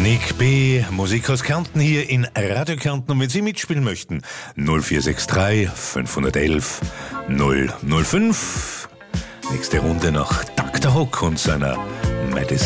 Nick B., Musik aus Kärnten hier in Radio Kärnten. Und wenn Sie mitspielen möchten, 0463 511 005. Nächste Runde nach Dr. Hook und seiner Madison.